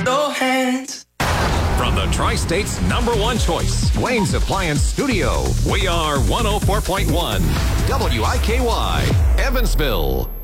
no hands. From the Tri-State's #1 choice, Wayne's Appliance Studio, we are 104.1 WIKY, Evansville.